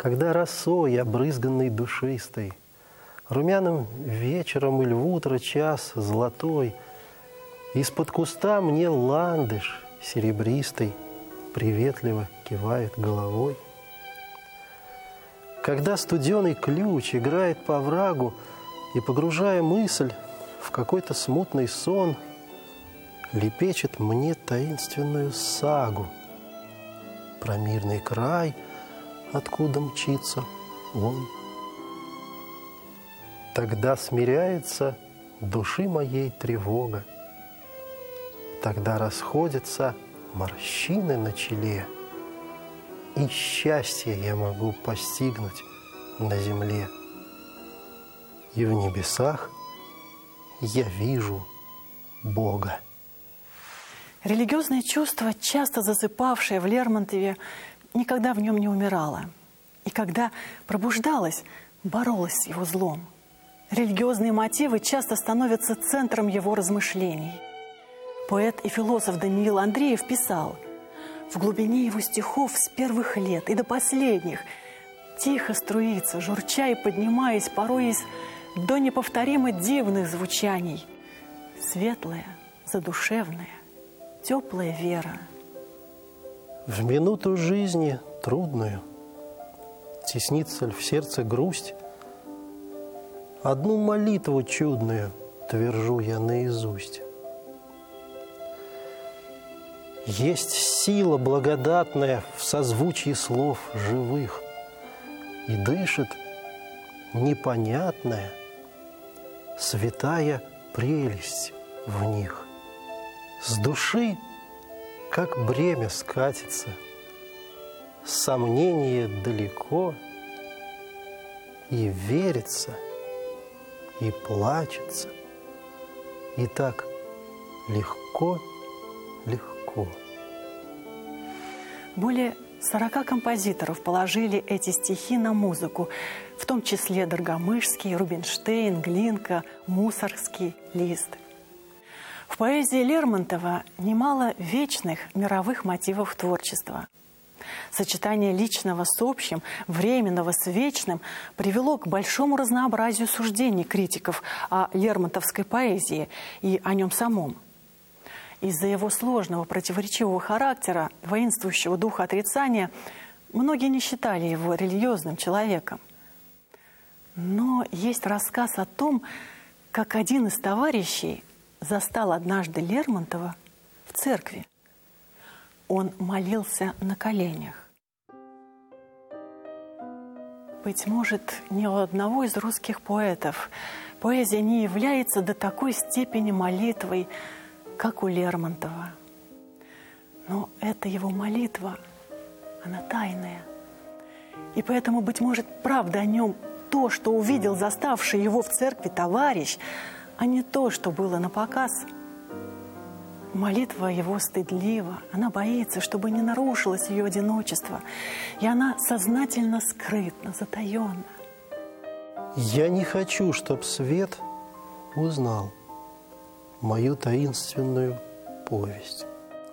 Когда росой, обрызганной душистой, румяным вечером или в утро час золотой, из-под куста мне ландыш серебристый приветливо кивает головой. Когда студеный ключ играет по оврагу и, погружая мысль в какой-то смутный сон, лепечет мне таинственную сагу про мирный край, откуда мчится он. Тогда смиряется души моей тревога, тогда расходятся морщины на челе, и счастье я могу постигнуть на земле. И в небесах я вижу Бога. Религиозное чувство, часто засыпавшее в Лермонтове, никогда в нем не умирало. И когда пробуждалось, боролось с его злом. Религиозные мотивы часто становятся центром его размышлений. Поэт и философ Даниил Андреев писал: «В глубине его стихов с первых лет и до последних тихо струится, журча и поднимаясь порой из до неповторимо дивных звучаний, светлая, задушевная, теплая вера». В минуту жизни трудную теснится ли в сердце грусть, одну молитву чудную твержу я наизусть. Есть сила благодатная в созвучии слов живых, и дышит непонятная, святая прелесть в них. С души, как бремя, скатится, сомнение далеко, и верится, и плачется, и так легко. Более 40 композиторов положили эти стихи на музыку, в том числе Доргомышский, Рубинштейн, Глинка, Мусоргский, Лист. В поэзии Лермонтова немало вечных мировых мотивов творчества. Сочетание личного с общим, временного с вечным привело к большому разнообразию суждений критиков о лермонтовской поэзии и о нем самом. Из-за его сложного, противоречивого характера, воинствующего духа отрицания, многие не считали его религиозным человеком. Но есть рассказ о том, как один из товарищей застал однажды Лермонтова в церкви. Он молился на коленях. Быть может, ни у одного из русских поэтов поэзия не является до такой степени молитвой, как у Лермонтова. Но эта его молитва, она тайная. И поэтому, быть может, правда о нем то, что увидел заставший его в церкви товарищ, а не то, что было напоказ. Молитва его стыдлива, она боится, чтобы не нарушилось ее одиночество, и она сознательно скрытна, затаенна. Я не хочу, чтоб свет узнал мою таинственную повесть.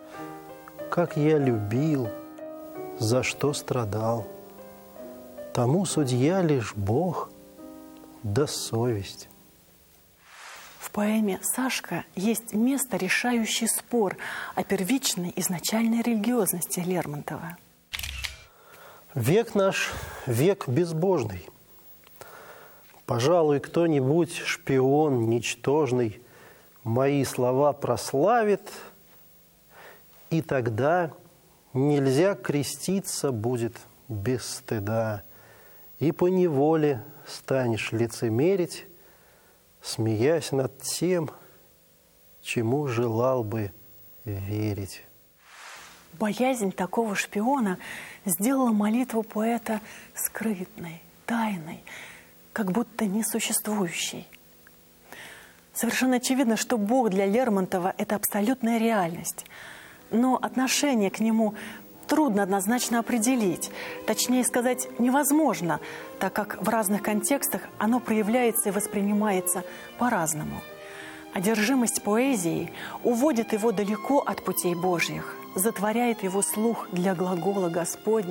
Как я любил, за что страдал, тому судья лишь Бог да совесть. В поэме «Сашка» есть место, решающий спор о первичной изначальной религиозности Лермонтова. Век наш – век безбожный. Пожалуй, кто-нибудь, шпион ничтожный, мои слова прославит, и тогда нельзя креститься будет без стыда, и поневоле станешь лицемерить, смеясь над тем, чему желал бы верить. Боязнь такого шпиона сделала молитву поэта скрытной, тайной, как будто несуществующей. Совершенно очевидно, что Бог для Лермонтова – это абсолютная реальность. Но отношение к нему трудно однозначно определить. Точнее сказать, невозможно, так как в разных контекстах оно проявляется и воспринимается по-разному. Одержимость поэзией уводит его далеко от путей Божьих, затворяет его слух для глагола Господня.